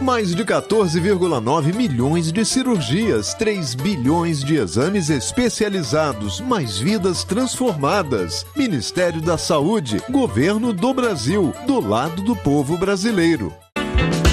Mais de 14,9 milhões de cirurgias, 3 bilhões de exames especializados, mais vidas transformadas. Ministério da Saúde, Governo do Brasil, do lado do povo brasileiro.